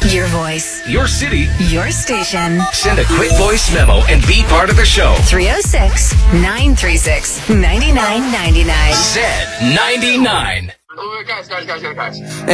Your voice. Your city. Your station. Send a quick voice memo and be part of the show. 306-936-9999. Z99. Guys.